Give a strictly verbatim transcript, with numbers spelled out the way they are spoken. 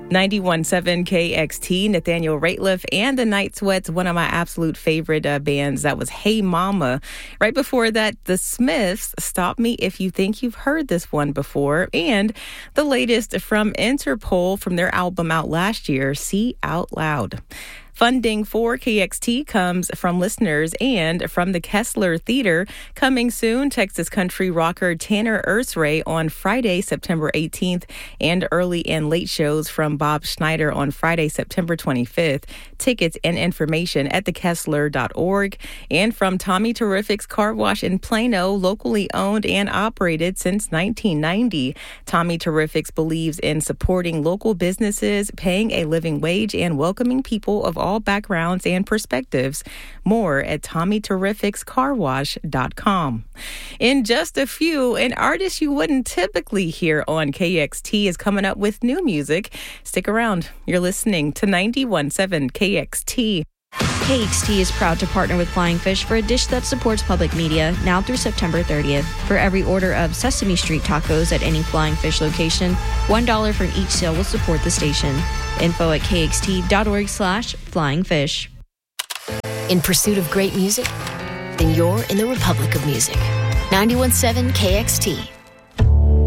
ninety-one point seven K X T, Nathaniel Rateliff and the Night Sweats, one of my absolute favorite uh, bands. That was Hey Mama. Right before that, The Smiths, Stop Me If You Think You've Heard This One Before. And the latest from Interpol from their album out last year, See Out Loud. Funding for K X T comes from listeners and from the Kessler Theater. Coming soon, Texas country rocker Tanner Ersray on Friday, September eighteenth, and early and late shows from Bob Schneider on Friday, September twenty-fifth. Tickets and information at the kessler dot org. And from Tommy Terrific's Car Wash in Plano, locally owned and operated since nineteen ninety. Tommy Terrific's believes in supporting local businesses, paying a living wage, and welcoming people of all all backgrounds and perspectives. More at tommy terrifics car wash dot com. In just a few, an artist you wouldn't typically hear on K X T is coming up with new music. Stick around. You're listening to ninety-one point seven K X T. K X T is proud to partner with Flying Fish for a dish that supports public media now through September thirtieth. For every order of Sesame Street tacos at any Flying Fish location, one dollar from each sale will support the station. Info at kxt.org slash flying fish. In pursuit of great music? Then you're in the Republic of Music. ninety-one point seven K X T.